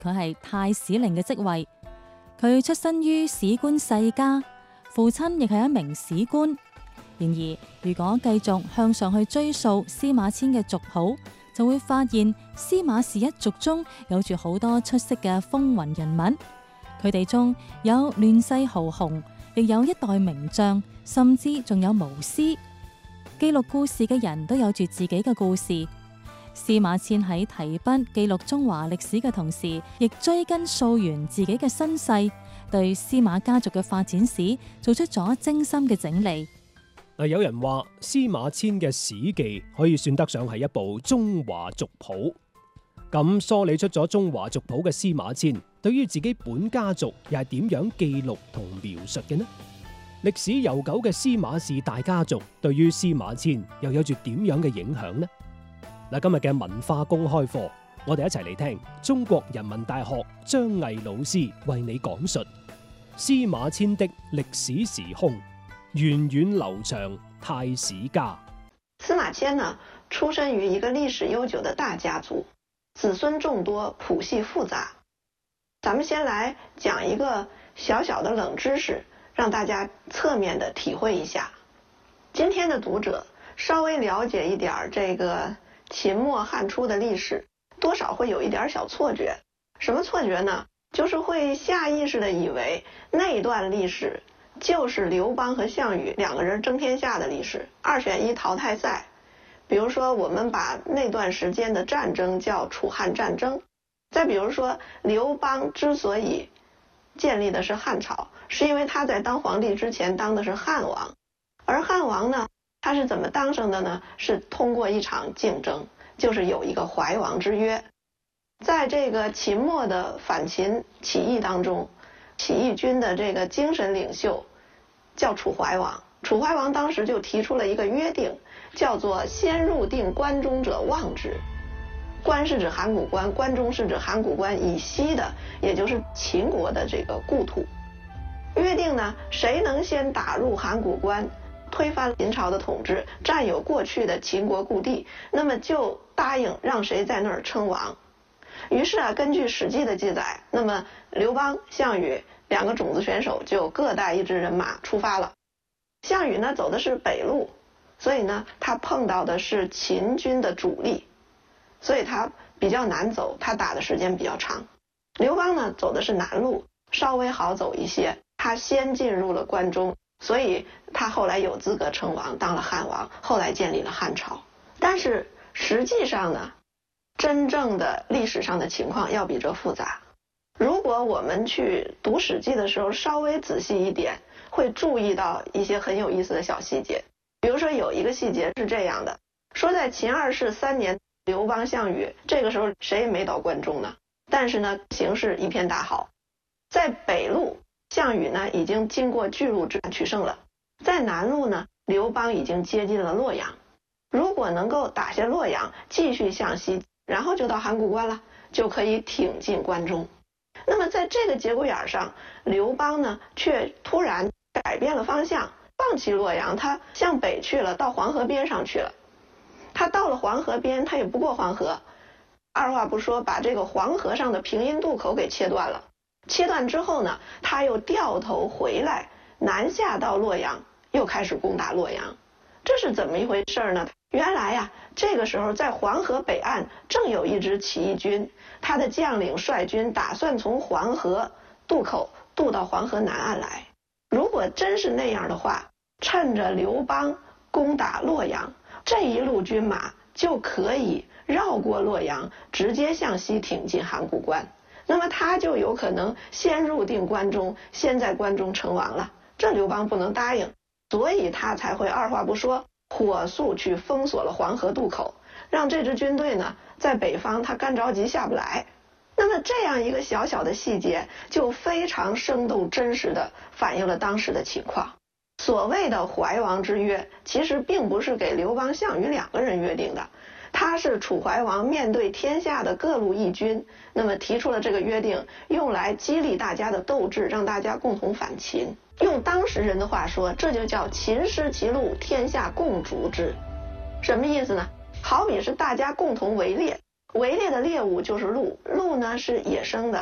佢係太史令嘅職位。佢出身於史官世家，父親亦係一名史官。然而，如果繼續向上去追溯司馬遷嘅族譜，就會發現司馬氏一族中有住好多出色嘅風雲人物。佢哋中有亂世豪雄，亦有一代名將，甚至仲有巫師。記錄故事嘅人都有住自己嘅故事。司馬遷喺提筆記錄中華歷史嘅同時，亦追根溯源自己嘅身世，對司馬家族嘅發展史做出咗精心嘅整理。 有人話司馬遷嘅史記可以算得上係一部中華族譜。咁梳理出咗中華族譜嘅司馬遷，對於自己本家族又係點樣記錄同描述嘅呢？歷史悠久嘅司馬氏大家族對於司馬遷又有住點樣嘅影響呢？嗱，今日嘅文化公開課，我哋一齊嚟聽中國人民大學張毅老師為你講述司馬遷的歷史時空，源遠流長太史家。 司馬遷呢，出身於一個歷史悠久的大家族，子孫眾多，譜系複雜。咱們先來講一個小小的冷知識，讓大家側面的體會一下。今天的讀者稍微了解一點這個秦末漢初的歷史，多少會有一點小錯覺。什麼錯覺呢？就是會下意識的以為那一段歷史就是劉邦和項羽兩個人爭天下的歷史，2選1淘汰賽。比如說我們把那段時間的戰爭叫楚漢戰爭。再比如說劉邦之所以建立的是漢朝，是因為他在當皇帝之前當的是漢王，而漢王呢，他是怎麼當上的呢？是通過一場競爭，就是有一個懷王之約。在這個秦末的反秦起義當中，起義軍的這個精神領袖叫楚懷王。楚懷王當時就提出了一個約定，叫做先入定關中者望之。關是指函谷關，關中是指函谷關以西的，也就是秦國的這個故土。約定呢，誰能先打入函谷關，推翻秦朝的統治，佔有過去的秦國故地，那麼就答應讓誰在那兒稱王。於是啊，根據《史記》的記載，那麼劉邦、項羽兩個種子選手就各帶一支人馬出發了。項羽呢，走的是北路，所以呢，他碰到的是秦軍的主力，所以他比較難走，他打的時間比較長。劉邦呢，走的是南路，稍微好走一些，他先進入了關中，所以他後來有資格稱王，當了漢王，後來建立了漢朝。但是實際上呢，真正的歷史上的情況要比這複雜。如果我們去讀《史記》的時候稍微仔細一點，會注意到一些很有意思的小細節。比如說有一個細節是這樣的，說在秦2世3年，劉邦、項羽這個時候誰也沒到關中呢，但是呢，形勢一片大好。在北路，項羽呢已經經過巨鹿之戰取勝了，在南路呢，劉邦已經接近了洛陽。如果能夠打下洛陽，繼續向西，然後就到函谷關了，就可以挺進關中。那麼在這個節骨眼上，劉邦呢卻突然改變了方向，放棄洛陽，他向北去了，到黃河邊上去了。他到了黃河邊，他也不過黃河，二話不說把這個黃河上的平陰渡口給切斷了。切斷之後呢，他又掉頭回來，南下到洛陽，又開始攻打洛陽。這是怎麼一回事呢？原來呀，這個時候在黃河北岸正有一支起義軍，他的將領率軍打算從黃河渡口渡到黃河南岸來。如果真是那樣的話，趁着劉邦攻打洛陽，這一路軍馬就可以繞過洛陽，直接向西挺進函谷關。那麼他就有可能先入定關中，先在關中稱王了。這劉邦不能答應，所以他才會二話不說，火速去封鎖了黃河渡口，讓這支軍隊呢在北方他乾着急下不來。那麼這樣一個小小的細節，就非常生動真實地反映了當時的情況。所謂的懷王之約，其實並不是給劉邦、項羽兩個人約定的，他是楚懷王面對天下的各路義軍，那麼提出了這個約定，用來激勵大家的鬥志，讓大家共同反秦。用當時人的話說，這就叫秦失其路，天下共逐之。什麼意思呢？好比是大家共同圍獵， 围猎的猎物就是鹿，鹿呢是野生的，